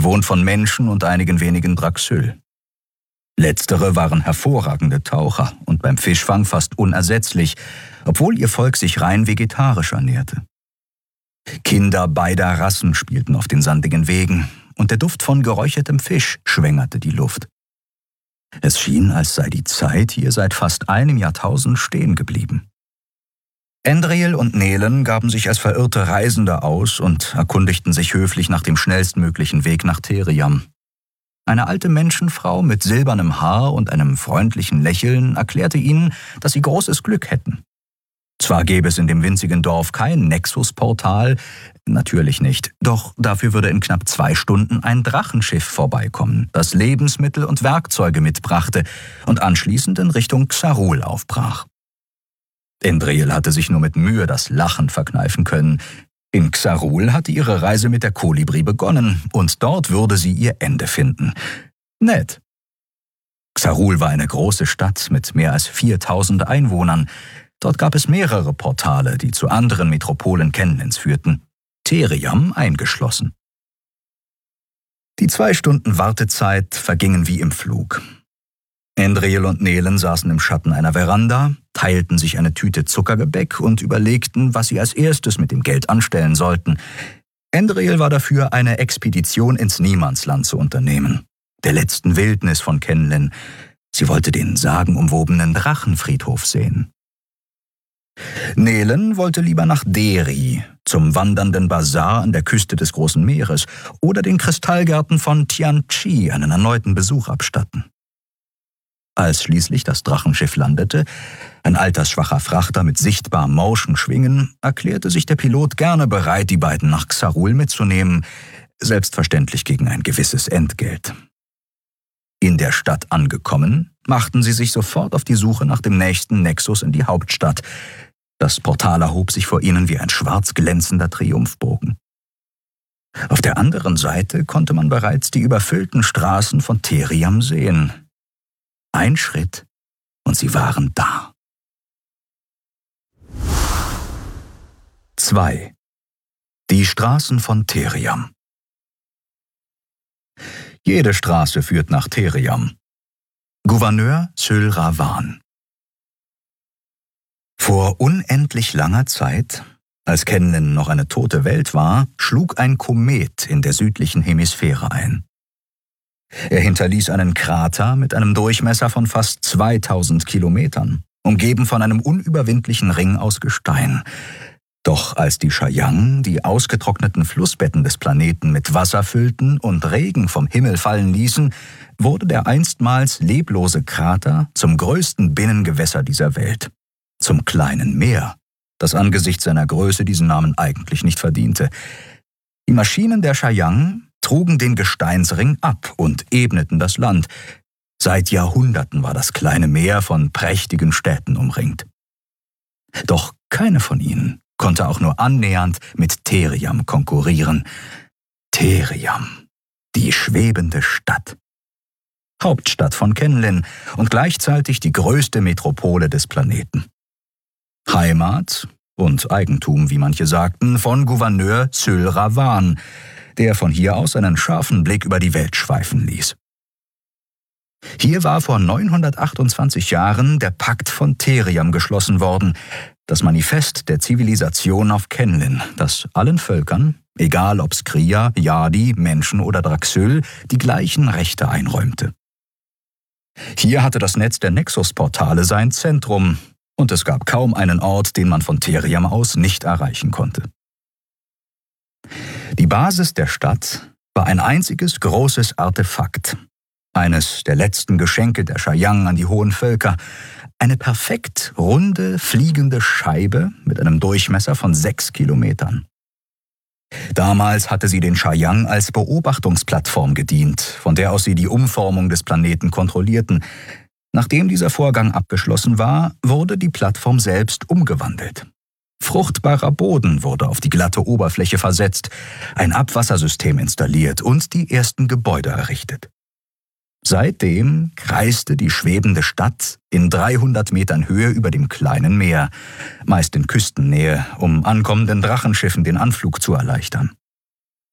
bewohnt von Menschen und einigen wenigen Draxyl. Letztere waren hervorragende Taucher und beim Fischfang fast unersetzlich, obwohl ihr Volk sich rein vegetarisch ernährte. Kinder beider Rassen spielten auf den sandigen Wegen, und der Duft von geräuchertem Fisch schwängerte die Luft. Es schien, als sei die Zeit hier seit fast einem Jahrtausend stehen geblieben. Endriel und Nelen gaben sich als verirrte Reisende aus und erkundigten sich höflich nach dem schnellstmöglichen Weg nach Theriam. Eine alte Menschenfrau mit silbernem Haar und einem freundlichen Lächeln erklärte ihnen, dass sie großes Glück hätten. Zwar gäbe es in dem winzigen Dorf kein Nexus-Portal, natürlich nicht, doch dafür würde in knapp 2 Stunden ein Drachenschiff vorbeikommen, das Lebensmittel und Werkzeuge mitbrachte und anschließend in Richtung Xarul aufbrach. Endriel hatte sich nur mit Mühe das Lachen verkneifen können. In Xarul hatte ihre Reise mit der Kolibri begonnen und dort würde sie ihr Ende finden. Nett. Xarul war eine große Stadt mit mehr als 4000 Einwohnern. Dort gab es mehrere Portale, die zu anderen Metropolen Kenlens führten, Theriam eingeschlossen. Die 2 Stunden Wartezeit vergingen wie im Flug. Endriel und Nelen saßen im Schatten einer Veranda, teilten sich eine Tüte Zuckergebäck und überlegten, was sie als erstes mit dem Geld anstellen sollten. Endriel war dafür, eine Expedition ins Niemandsland zu unternehmen, der letzten Wildnis von Kenlen. Sie wollte den sagenumwobenen Drachenfriedhof sehen. Nelen wollte lieber nach Deri, zum wandernden Bazar an der Küste des Großen Meeres oder den Kristallgärten von Tianchi einen erneuten Besuch abstatten. Als schließlich das Drachenschiff landete, ein altersschwacher Frachter mit sichtbarem Mauschenschwingen, erklärte sich der Pilot gerne bereit, die beiden nach Xarul mitzunehmen, selbstverständlich gegen ein gewisses Entgelt. In der Stadt angekommen, machten sie sich sofort auf die Suche nach dem nächsten Nexus in die Hauptstadt. Das Portal erhob sich vor ihnen wie ein schwarz glänzender Triumphbogen. Auf der anderen Seite konnte man bereits die überfüllten Straßen von Theriam sehen. Ein Schritt, und sie waren da. 2. Die Straßen von Theriam. Jede Straße führt nach Theriam. Gouverneur Syl Ravan. Vor unendlich langer Zeit, als Kenlen noch eine tote Welt war, schlug ein Komet in der südlichen Hemisphäre ein. Er hinterließ einen Krater mit einem Durchmesser von fast 2000 Kilometern, umgeben von einem unüberwindlichen Ring aus Gestein. Doch als die Chayang die ausgetrockneten Flussbetten des Planeten mit Wasser füllten und Regen vom Himmel fallen ließen, wurde der einstmals leblose Krater zum größten Binnengewässer dieser Welt, zum kleinen Meer, das angesichts seiner Größe diesen Namen eigentlich nicht verdiente. Die Maschinen der Chayang trugen den Gesteinsring ab und ebneten das Land. Seit Jahrhunderten war das kleine Meer von prächtigen Städten umringt. Doch keine von ihnen konnte auch nur annähernd mit Theriam konkurrieren. Theriam, die schwebende Stadt. Hauptstadt von Kenlen und gleichzeitig die größte Metropole des Planeten. Heimat und Eigentum, wie manche sagten, von Gouverneur Syl Ravan, der von hier aus einen scharfen Blick über die Welt schweifen ließ. Hier war vor 928 Jahren der Pakt von Theriam geschlossen worden, das Manifest der Zivilisation auf Kenlen, das allen Völkern, egal ob Skria, Yadi, Menschen oder Draxyl, die gleichen Rechte einräumte. Hier hatte das Netz der Nexus-Portale sein Zentrum, und es gab kaum einen Ort, den man von Theriam aus nicht erreichen konnte. Die Basis der Stadt war ein einziges großes Artefakt, eines der letzten Geschenke der Chayang an die hohen Völker, eine perfekt runde, fliegende Scheibe mit einem Durchmesser von 6 Kilometern. Damals hatte sie den Chayang als Beobachtungsplattform gedient, von der aus sie die Umformung des Planeten kontrollierten. Nachdem dieser Vorgang abgeschlossen war, wurde die Plattform selbst umgewandelt. Fruchtbarer Boden wurde auf die glatte Oberfläche versetzt, ein Abwassersystem installiert und die ersten Gebäude errichtet. Seitdem kreiste die schwebende Stadt in 300 Metern Höhe über dem kleinen Meer, meist in Küstennähe, um ankommenden Drachenschiffen den Anflug zu erleichtern.